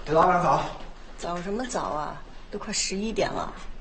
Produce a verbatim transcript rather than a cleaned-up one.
给老板早。 早什么早啊？都快十一点了。